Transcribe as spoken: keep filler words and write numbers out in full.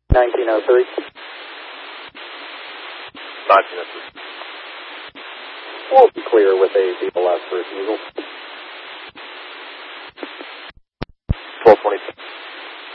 nineteen oh three. nineteen oh three. We'll be clear with a V L S for Eagle. twelve twenty-two.